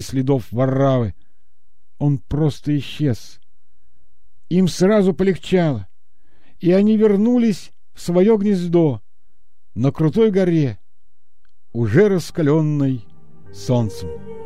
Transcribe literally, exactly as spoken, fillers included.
следов Вараввы. Он просто исчез. Им сразу полегчало, и они вернулись в свое гнездо на крутой горе, уже раскаленной солнцем.